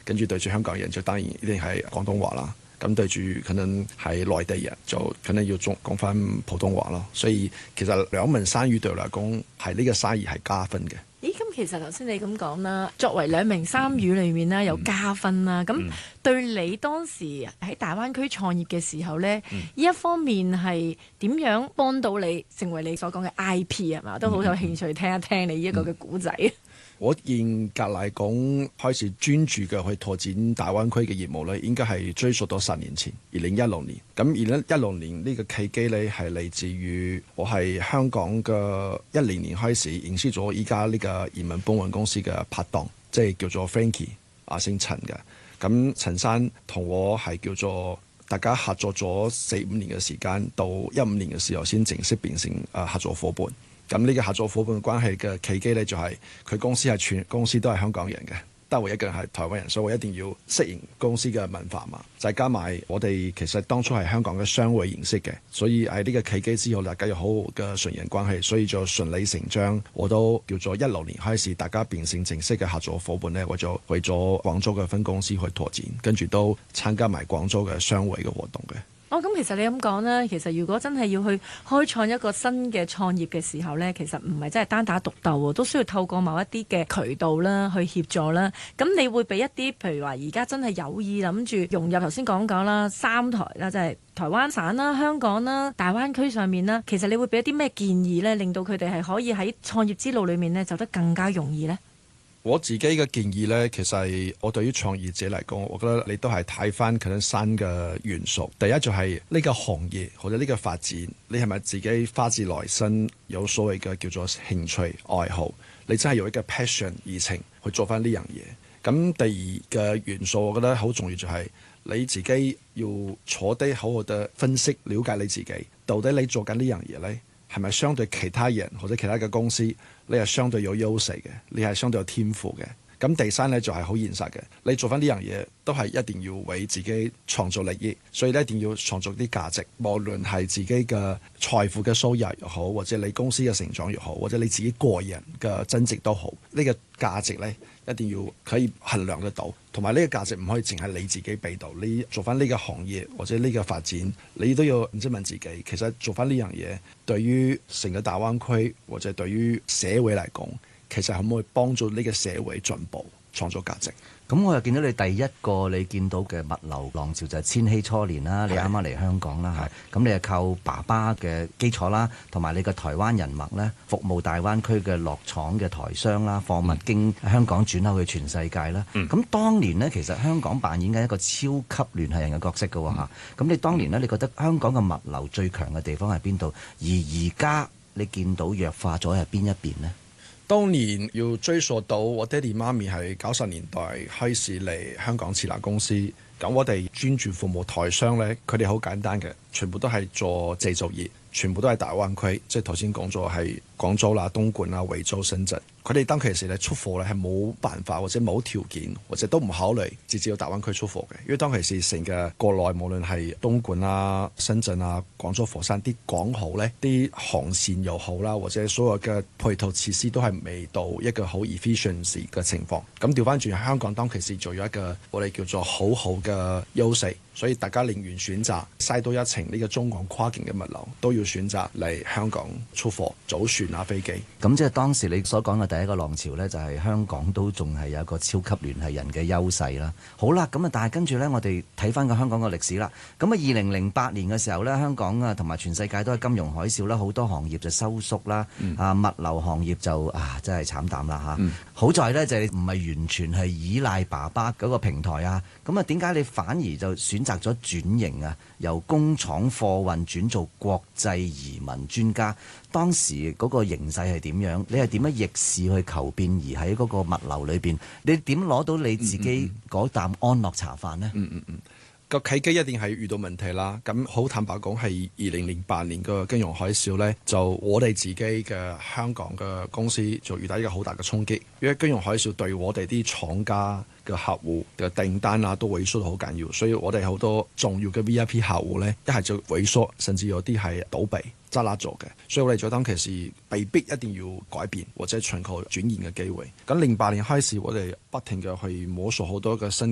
跟住對住香港人就當然一定係廣東話啦。咁對住可能係內地人就可能要講翻普通話咯。所以其實兩門生語對我嚟講係呢個生意係加分嘅。 咦，咁其實頭先你咁講啦，作為兩名三語裏面啦，有加分啦。咁對你當時喺大灣區創業嘅時候呢，呢一方面係點樣幫到你成為你所講嘅 IP 係嘛？都好有興趣聽一聽你呢一個嘅故仔。 我嚴格嚟講，開始專注嘅去拓展大灣區嘅業務咧，應該係追溯到10年前，2016年。咁2016年呢個契機咧，係嚟自於我係香港嘅10年開始認識咗依家呢個移民搬運公司嘅拍檔，即係叫做 Frankie 姓陳嘅。咁陳生同我係叫做大家合作咗4-5年嘅時間，到15年嘅時候先正式變成合作伙伴。咁呢個合作伙伴關係嘅契機咧，就係佢公司係全公司都係香港人嘅，得我一個人係台灣人，所以我一定要適應公司嘅文化嘛。再加埋我哋其實當初係香港嘅商會認識嘅，所以喺呢個契機之後，大家有好好嘅純人關係，所以就順理成章，我都叫做16年開始，大家變成正式嘅合作伙伴咧，我就去咗廣州嘅分公司去拓展，跟住都參加埋廣州嘅商會嘅活動嘅。 咁其實你咁講啦，其實如果真係要去開創一個新嘅創業嘅時候呢，其實唔係真係單打獨鬥喎，都需要透過某一啲嘅渠道啦，去協助啦。咁你會俾一啲，譬如話而家真係有意諗住融入頭先講啦3台啦，即係台灣省啦、香港啦、大灣區上面啦，其實你會俾一啲咩建議呢，令到佢哋係可以喺創業之路裏面呢走得更加容易呢？ 我自己嘅建議呢，其實我對於創業者嚟講，我覺得你都係睇翻佢啲新嘅元素。第一就係呢個行業或者呢個發展，你係咪自己發自內心有所謂嘅叫做興趣愛好？你真係有一個 passion 熱情去做翻呢樣嘢。咁第二個元素，我覺得好重要就係你自己要坐低好好地分析了解你自己，到底你做緊呢樣嘢呢，係咪相對其他人或者其他嘅公司，你係相對有優勢嘅，你係相對有天賦嘅。咁第三呢，就係好現實嘅，你做翻呢樣嘢都係一定要為自己創造利益，所以咧一定要創造啲價值，無論係自己嘅財富嘅收入又好，或者你公司嘅成長又好，或者你自己個人嘅增值都好，呢個價值呢，一定要可以衡量得到，同埋呢個價值唔可以淨係你自己俾到，你做翻呢個行業或者呢個發展，你都要唔知問自己，其實做翻呢樣嘢對於成個大灣區或者對於社會嚟講，其實可唔可以幫助呢個社會進步、創造價值？ 咁我又見到你第一個你見到嘅物流浪潮就係千禧初年啦，你啱啱嚟香港啦，咁你係靠爸爸嘅基礎啦，同埋你嘅台灣人脈咧，服務大灣區嘅落廠嘅台商啦，貨物經香港轉口去全世界啦。咁當年呢，其實香港扮演緊一個超級聯繫人嘅角色㗎喎。咁你當年呢，你覺得香港嘅物流最強嘅地方係邊度？而家你見到弱化咗係邊一邊呢？ 當年要追溯到我爹哋媽咪係90年代開始嚟香港設立公司，咁我哋專注服務台商呢，佢哋好簡單嘅，全部都係做製造業，全部都係大灣區，即係頭先講咗係廣州啦、東莞啦、惠州、深圳。佢哋當其時咧出貨咧係冇辦法或者冇條件或者都唔考慮直接到大灣區出貨嘅，因為當其時成個國內無論係東莞啊、深圳啊、廣州、佛山啲港口咧，啲航線又好啦，或者所有嘅配套設施都係未到一個好 efficiency 嘅情況。咁調翻轉香港當其時做咗一個我哋叫做好好嘅優勢，所以大家寧願選擇嘥多一程呢個中港跨境嘅物流，都要選擇嚟香港出貨，早船啊飛機。 咁即係當時你所講嘅第一個浪潮呢，就係香港都仲係有一個超級聯繫人嘅優勢啦。好啦，咁啊，但係跟住呢，我哋睇翻個香港嘅歷史啦。咁啊，2008年嘅時候呢，香港啊同埋全世界都係金融海嘯啦，好多行業就收縮啦。物流行業就真係慘淡啦嚇。好在呢，就係唔係完全係依賴爸爸嗰個平台啊。咁啊，點解你反而就選擇咗轉型啊？由工廠貨運轉做國際移民專家。當時嗰個形勢係點樣？你係點樣逆市去求變，而喺嗰個物流裏邊，你點攞到你自己嗰啖安樂茶飯呢？ 個契機一定係遇到問題啦。咁好坦白講，係2008年個金融海嘯呢，就我哋自己嘅香港嘅公司就遇到一個好大嘅衝擊，因為金融海嘯對我哋啲廠家嘅客戶嘅訂單啊都萎縮得好緊要，所以我哋好多重要嘅 VIP 客戶呢，一係就萎縮，甚至有啲係倒閉揸笠咗嘅，所以我哋在當其時被逼一定要改變或者尋求轉型嘅機會。咁08年開始，我哋不停嘅去摸索好多嘅新